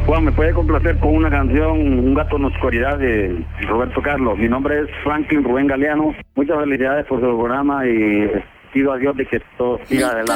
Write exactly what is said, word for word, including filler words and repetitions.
Juan, ¿me puede complacer con una canción, Un gato en la oscuridad, de Roberto Carlos? Mi nombre es Franklin Rubén Galeano. Muchas felicidades por su programa y pido a Dios de que todo siga adelante.